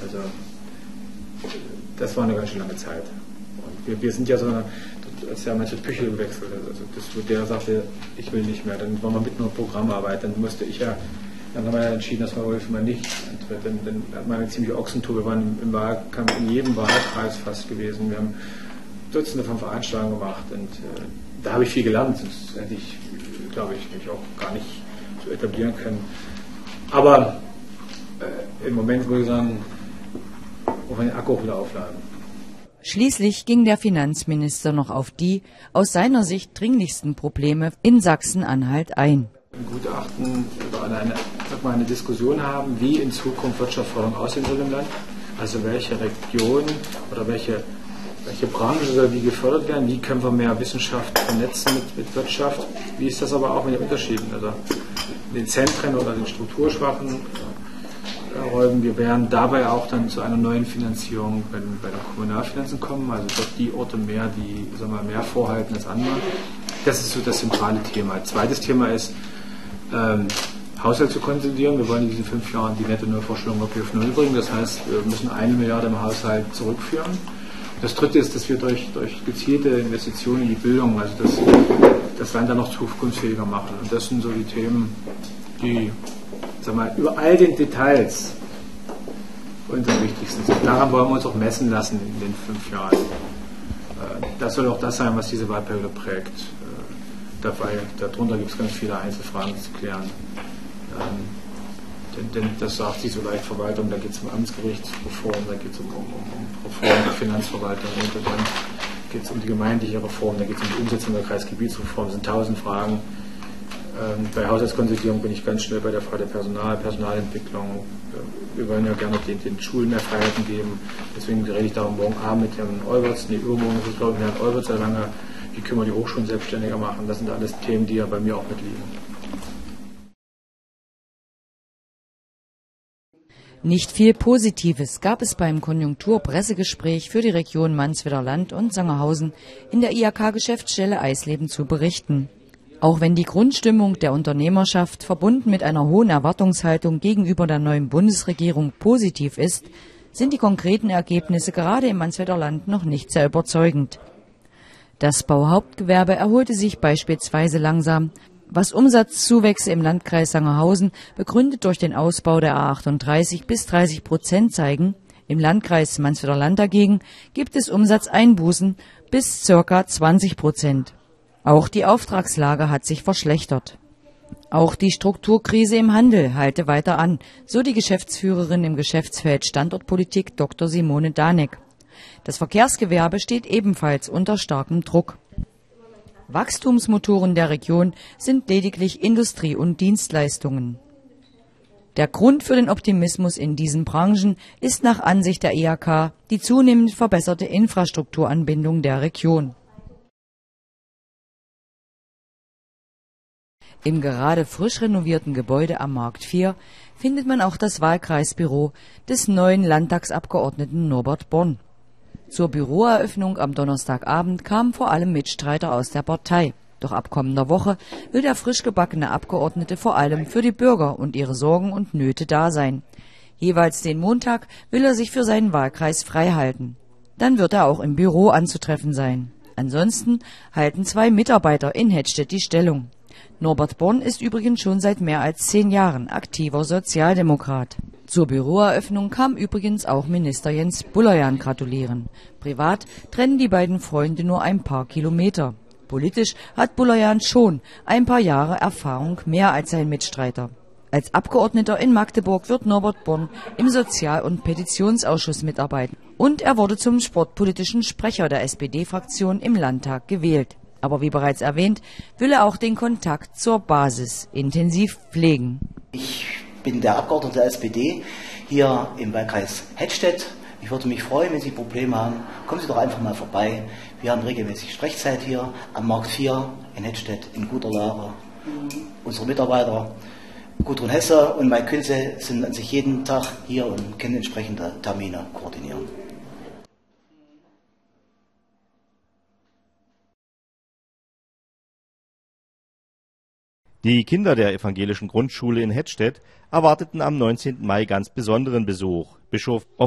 Also das war eine ganz schön lange Zeit. Und wir sind ja so, als der Manfred Püchel gewechselt hat, also der sagte, ich will nicht mehr, dann war man mit nur Programmarbeit, dann musste ich ja, dann haben wir ja entschieden, dass man Wolf mal nicht antritt. Dann hat man eine ziemliche Ochsentour, wir waren im Wahlkampf in jedem Wahlkreis fast gewesen, wir haben Dutzende von Veranstaltungen gemacht und da habe ich viel gelernt, sonst hätte ich, glaube ich, mich auch gar nicht so etablieren können. Aber im Moment würde ich sagen, auf den Akku wieder aufladen. Schließlich ging der Finanzminister noch auf die aus seiner Sicht dringlichsten Probleme in Sachsen-Anhalt ein. Im Gutachten über eine Diskussion haben, wie in Zukunft Wirtschaftsförderung aussehen soll im Land. Also welche Region oder welche Branche soll wie gefördert werden, wie können wir mehr Wissenschaft vernetzen mit Wirtschaft, wie ist das aber auch mit den Unterschieden, also in den Zentren oder den strukturschwachen Räumen. Wir werden dabei auch dann zu einer neuen Finanzierung bei den Kommunalfinanzen kommen, also dort die Orte mehr, die mehr vorhalten als andere. Das ist so das zentrale Thema. Zweites Thema ist, Haushalt zu konsolidieren. Wir wollen in diesen 5 Jahren die Netto-Neuverschuldung wirklich auf Null bringen. Das heißt, wir müssen 1 Milliarde im Haushalt zurückführen. Das Dritte ist, dass wir durch gezielte Investitionen in die Bildung, also das Land dann noch zukunftsfähiger machen. Und das sind so die Themen, die über all den Details unsere wichtigsten sind. Daran wollen wir uns auch messen lassen in den 5 Jahren. Das soll auch das sein, was diese Wahlperiode prägt. Darunter gibt es ganz viele Einzelfragen zu klären. Denn das sagt sich so leicht Verwaltung, da geht es um Amtsgerichtsreform, da geht es um Reform der Finanzverwaltung und dann geht es um die gemeindliche Reform, da geht es um die Umsetzung der Kreisgebietsreform, das sind 1000 Fragen. Bei Haushaltskonsolidierung bin ich ganz schnell bei der Frage der Personalentwicklung. Wir wollen ja gerne den Schulen mehr Freiheiten geben, deswegen rede ich darum morgen Abend mit Herrn Olberts, übermorgen ist es glaube ich mit Herrn Olberts sehr lange, wie können wir die Hochschulen selbstständiger machen, das sind alles Themen, die ja bei mir auch mitliegen. Nicht viel Positives gab es beim Konjunkturpressegespräch für die Region Mansfelder Land und Sangerhausen in der IHK-Geschäftsstelle Eisleben zu berichten. Auch wenn die Grundstimmung der Unternehmerschaft verbunden mit einer hohen Erwartungshaltung gegenüber der neuen Bundesregierung positiv ist, sind die konkreten Ergebnisse gerade im Mansfelder Land noch nicht sehr überzeugend. Das Bauhauptgewerbe erholte sich beispielsweise langsam, was Umsatzzuwächse im Landkreis Sangerhausen, begründet durch den Ausbau der A38 bis 30% zeigen. Im Landkreis Mansfelder Land dagegen gibt es Umsatzeinbußen bis ca. 20%. Auch die Auftragslage hat sich verschlechtert. Auch die Strukturkrise im Handel halte weiter an, so die Geschäftsführerin im Geschäftsfeld Standortpolitik Dr. Simone Danek. Das Verkehrsgewerbe steht ebenfalls unter starkem Druck. Wachstumsmotoren der Region sind lediglich Industrie und Dienstleistungen. Der Grund für den Optimismus in diesen Branchen ist nach Ansicht der IHK die zunehmend verbesserte Infrastrukturanbindung der Region. Im gerade frisch renovierten Gebäude am Markt 4 findet man auch das Wahlkreisbüro des neuen Landtagsabgeordneten Norbert Born. Zur Büroeröffnung am Donnerstagabend kamen vor allem Mitstreiter aus der Partei. Doch ab kommender Woche will der frisch gebackene Abgeordnete vor allem für die Bürger und ihre Sorgen und Nöte da sein. Jeweils den Montag will er sich für seinen Wahlkreis frei halten. Dann wird er auch im Büro anzutreffen sein. Ansonsten halten 2 Mitarbeiter in Hettstedt die Stellung. Norbert Born ist übrigens schon seit mehr als 10 Jahren aktiver Sozialdemokrat. Zur Büroeröffnung kam übrigens auch Minister Jens Bulayan gratulieren. Privat trennen die beiden Freunde nur ein paar Kilometer. Politisch hat Bulayan schon ein paar Jahre Erfahrung mehr als sein Mitstreiter. Als Abgeordneter in Magdeburg wird Norbert Born im Sozial- und Petitionsausschuss mitarbeiten. Und er wurde zum sportpolitischen Sprecher der SPD-Fraktion im Landtag gewählt. Aber wie bereits erwähnt, will er auch den Kontakt zur Basis intensiv pflegen. Ich bin der Abgeordnete der SPD hier im Wahlkreis Hettstedt. Ich würde mich freuen, wenn Sie Probleme haben. Kommen Sie doch einfach mal vorbei. Wir haben regelmäßig Sprechzeit hier am Markt 4 in Hettstedt in guter Lage. Unsere Mitarbeiter Gudrun Hesse und Mike Künze sind an sich jeden Tag hier und können entsprechende Termine koordinieren. Die Kinder der evangelischen Grundschule in Hettstedt erwarteten am 19. Mai ganz besonderen Besuch. Bischof